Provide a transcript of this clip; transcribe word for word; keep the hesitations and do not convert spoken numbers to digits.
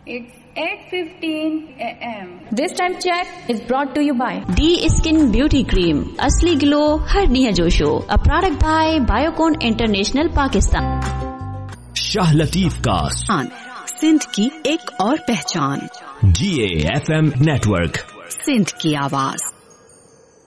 It's eight fifteen a m This time check is brought to you by D Skin Beauty Cream. असली glow हर निया जोशो. A product by Biocon International Pakistan. Shah Latif का सिंध की एक और पहचान. जी A F M network. Sindh की आवाज.